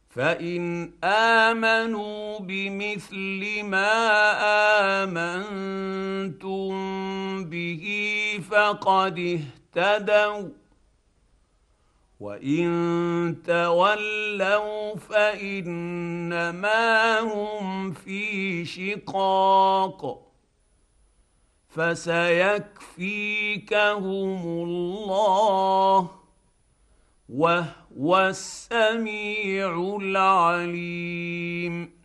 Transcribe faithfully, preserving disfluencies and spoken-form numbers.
فان امنوا بمثل ما امنتم به فقد اهتدوا وان تولوا فانما هم في شقاق فسيكفيكهم الله وهو السميع العليم.